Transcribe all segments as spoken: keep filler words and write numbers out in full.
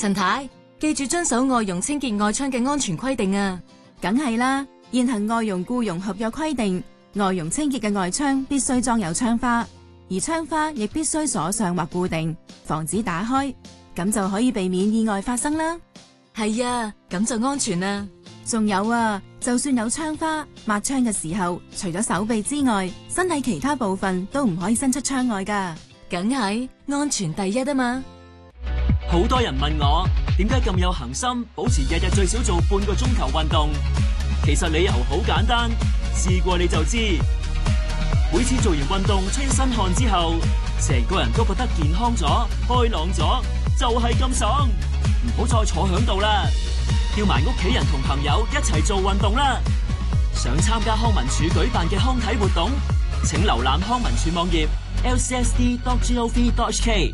陳太，記住遵守外傭清潔外窗嘅安全規定啊！ 梗係啦，現行外傭僱傭合約規定，外傭清潔嘅外窗必須裝有窗花，而窗花亦必須鎖上或固定，防止打開，咁就可以避免意外發生啦。 係啊，咁就安全啦。 仲有啊，就算有窗花，抹窗嘅時候，除咗手臂之外，身體其他部分都唔可以伸出窗外噶。 梗係安全第一啊嘛！ 好多人問我點解咁有恒心，保持日日最少做半個鐘頭運動。其實理由好簡單，試過你就知。每次做完運動出一身汗之後，成個人都覺得健康咗、開朗咗，就係咁爽。唔好再坐響度啦，叫埋屋企人同朋友一齊做運動啦！想參加康文署舉辦嘅康體活動，請瀏覽康文署網頁 l c s d dot gov dot h k。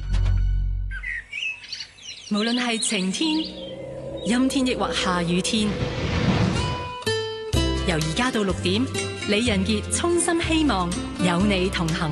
無論係晴天、陰天抑或下雨天，由而家到六點，李仁傑衷心希望有你同行。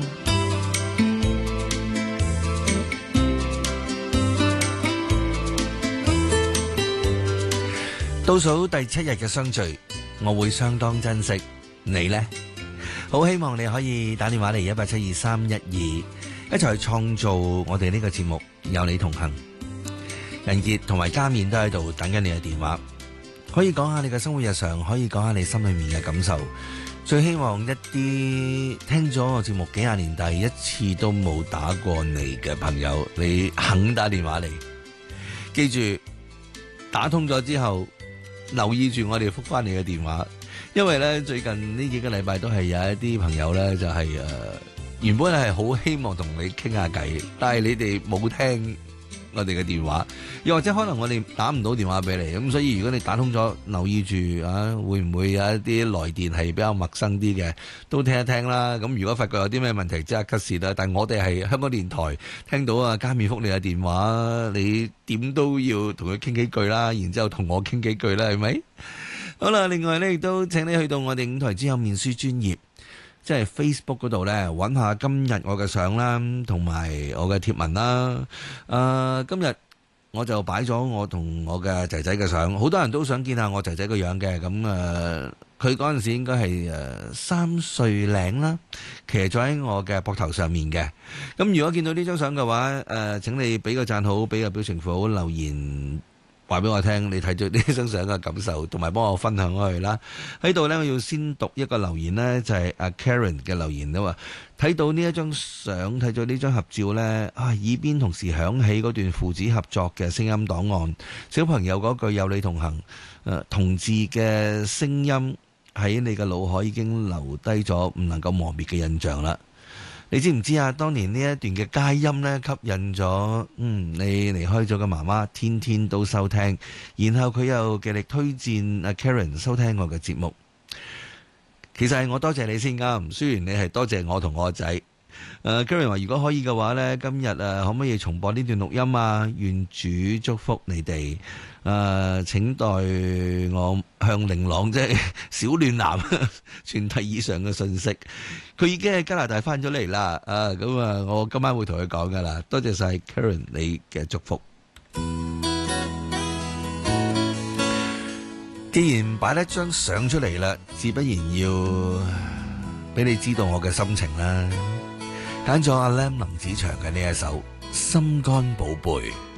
倒數第七日嘅相聚，我會相當珍惜。你呢？好希望你可以打電話嚟一八七二三一二，一齊去創造我哋呢個節目，有你同行。仁傑同埋家面都喺度等緊你嘅電話，可以講下你嘅生活日常，可以講下你心裏面嘅感受。最希望一啲聽咗我節目幾廿年，第一次都冇打過嚟嘅朋友，你肯打電話嚟，記住打通咗之後，留意住我哋覆翻你嘅電話，因為咧最近呢幾個禮拜都係有一啲朋友咧就係、是、誒、呃、原本係好希望同你傾下偈，但係你哋冇聽我哋嘅電話，又或者可能我哋打唔到電話俾你，咁所以如果你打通咗，留意住啊，會唔會有一啲來電係比較陌生啲嘅，都聽一聽啦。咁如果發覺有啲咩問題，即刻 cut 線啦。但係我哋係香港電台，聽到啊加面覆你嘅電話，你點都要同佢傾幾句啦，然之後同我傾幾句啦，係咪？好啦，另外咧亦都請你去到我哋五台之後面書專頁，即係 Facebook 嗰度咧，揾下今日我嘅相啦，同埋我嘅貼文啦。誒、呃，今日我就擺咗我同我嘅仔仔嘅相，好多人都想見下我仔仔個樣嘅。咁誒，佢嗰陣時應該係誒三歲零啦，騎咗喺我嘅膊頭上面嘅。咁如果見到呢張相嘅話，誒、呃，請你俾個讚好，俾個表情符，留言話俾我聽，你睇咗呢張相嘅感受，同埋幫我分享開去啦。喺度呢，我要先讀一個留言呢，就係阿 Karen 嘅留言啦。話睇到呢一張相，睇咗呢張合照呢，啊，耳邊同時響起嗰段父子合作嘅聲音檔案，小朋友嗰句有你同行，誒、呃，同志嘅聲音喺你嘅腦海已經留低咗唔能夠磨滅嘅印象啦。你知唔知啊？當年呢一段嘅佳音呢，吸引咗嗯你離開咗嘅媽媽，天天都收聽，然後佢又極力推薦阿 Karen 收聽我嘅節目。其實係我多謝你先啱，雖然你係多謝我同我個仔。誒 Karen 話如果可以嘅話呢，今日誒可唔可以重播呢段錄音啊？願主祝福你哋。誒、呃，請代我向玲朗即係小暖男傳遞以上嘅信息。佢已經喺加拿大翻咗嚟啦。啊，咁啊，我今晚會同佢講噶啦。多謝晒 Karen 你嘅祝福。既然擺一張相出嚟啦，自不然要俾你知道我嘅心情啦。揀咗阿 Lam 林子祥嘅呢一首《心肝寶貝》。